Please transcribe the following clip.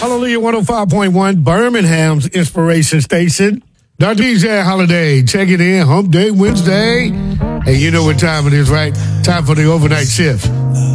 Hallelujah 105.1, Birmingham's Inspiration Station. Dr. DJ Holiday, check it in, Hump Day Wednesday. And you know what time it is, right? Time for the overnight shift.